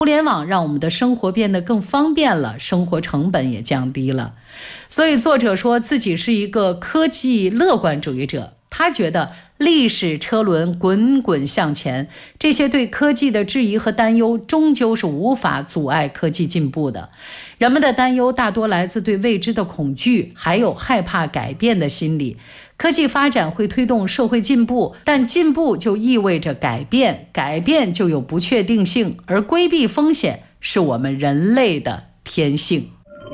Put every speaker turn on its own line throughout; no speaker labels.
互联网让我们的生活变得更方便了，生活成本也降低了。所以作者说自己是一个科技乐观主义者，他觉得历史车轮滚滚向前，这些对科技的质疑和担忧终究是无法阻碍科技进步的。人们的担忧大多来自对未知的恐惧，还有害怕改变的心理。科技发展会推动社会进步，但进步就意味着改变，改变就有不确定性，而规避风险是我们人类的天性。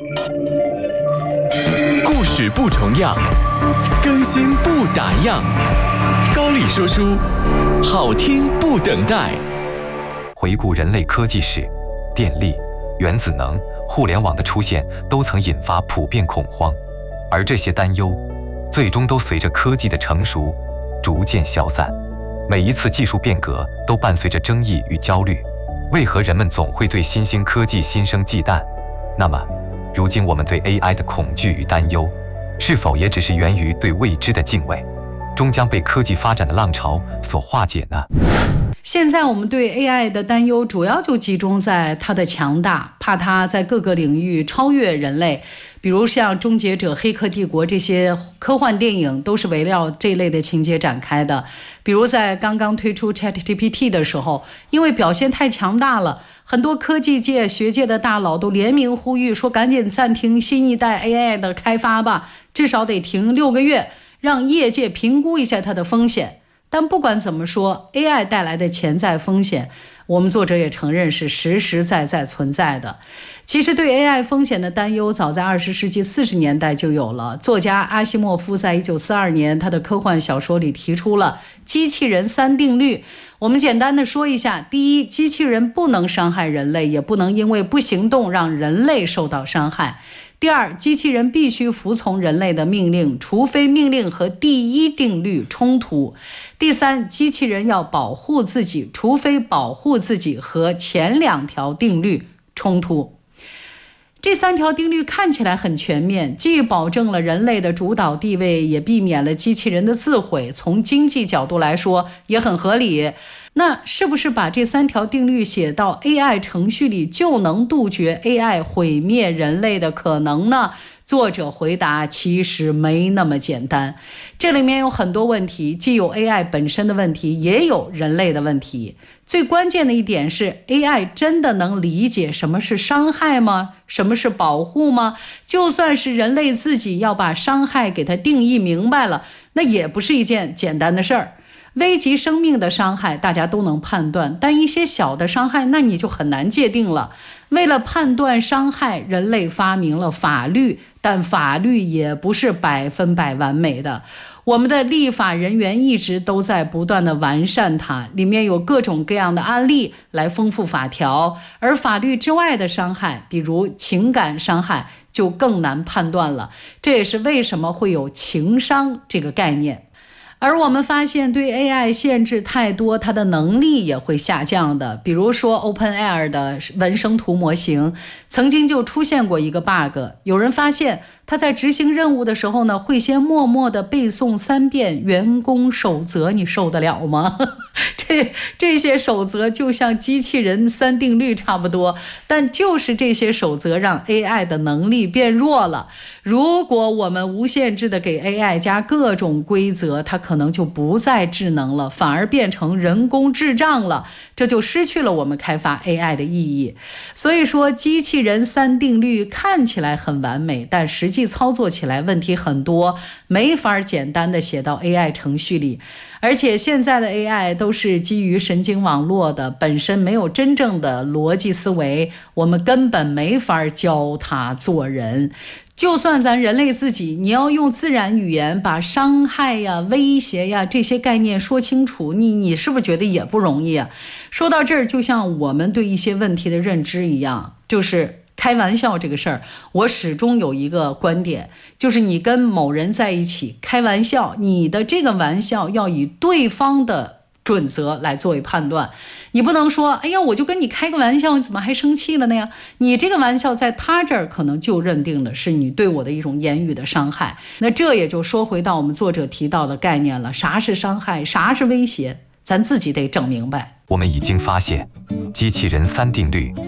故事不重样，更新不打烊。高丽说书，好听不等待。
回顾人类科技史，电力、原子能、互联网的出现都曾引发普遍恐慌，而这些担忧最终都随着科技的成熟逐渐消散。每一次技术变革都伴随着争议与焦虑，为何人们总会对新兴科技心生忌惮？那么如今我们对 AI 的恐惧与担忧，是否也只是源于对未知的敬畏，终将被科技发展的浪潮所化解呢？
现在我们对 AI 的担忧主要就集中在它的强大，怕它在各个领域超越人类。比如像《终结者》《黑客帝国》这些科幻电影都是围绕这类的情节展开的。比如在刚刚推出 ChatGPT 的时候，因为表现太强大了，很多科技界学界的大佬都联名呼吁说赶紧暂停新一代 AI 的开发吧，至少得停6个月，让业界评估一下它的风险。但不管怎么说， AI 带来的潜在风险，我们作者也承认是实实在在存在的。其实对 AI 风险的担忧早在20世纪40年代就有了。作家阿西莫夫在1942年他的科幻小说里提出了机器人3定律。我们简单的说一下：第一，机器人不能伤害人类，也不能因为不行动让人类受到伤害。第二，机器人必须服从人类的命令，除非命令和第一定律冲突。第三，机器人要保护自己，除非保护自己和前2条定律冲突。这3条定律看起来很全面，既保证了人类的主导地位，也避免了机器人的自毁，从经济角度来说也很合理。那是不是把这3条定律写到 AI 程序里就能杜绝 AI 毁灭人类的可能呢？作者回答，其实没那么简单。这里面有很多问题，既有 AI 本身的问题，也有人类的问题。最关键的一点是 AI 真的能理解什么是伤害吗？什么是保护吗？就算是人类自己要把伤害给它定义明白了，那也不是一件简单的事儿。危及生命的伤害大家都能判断，但一些小的伤害那你就很难界定了。为了判断伤害，人类发明了法律，但法律也不是100%完美的。我们的立法人员一直都在不断的完善它，里面有各种各样的案例来丰富法条，而法律之外的伤害，比如情感伤害，就更难判断了。这也是为什么会有情商这个概念。而我们发现对 AI 限制太多，它的能力也会下降的。比如说 OpenAI 的文生图模型曾经就出现过一个 bug， 有人发现它在执行任务的时候呢，会先默默地背诵3遍员工守则，你受得了吗？这些守则就像机器人3定律差不多，但就是这些守则让 AI 的能力变弱了。如果我们无限制的给 AI 加各种规则，它可能就不再智能了，反而变成人工智障了，这就失去了我们开发 AI 的意义。所以说，机器人3定律看起来很完美，但实际操作起来问题很多，没法简单的写到 AI 程序里。而且现在的 AI 都是基于神经网络的，本身没有真正的逻辑思维，我们根本没法教它做人。就算咱人类自己，你要用自然语言把伤害呀、威胁呀这些概念说清楚，你是不是觉得也不容易啊？说到这儿，就像我们对一些问题的认知一样，就是开玩笑这个事儿，我始终有一个观点，就是你跟某人在一起开玩笑，你的这个玩笑要以对方的准则来作为判断。你不能说，哎呀，我就跟你开个玩笑，你怎么还生气了呢呀？你这个玩笑在他这儿可能就认定的是你对我的一种言语的伤害。那这也就说回到我们作者提到的概念了，啥是伤害，啥是威胁。 咱自己得整明白。
我们已经发现，机器人3定律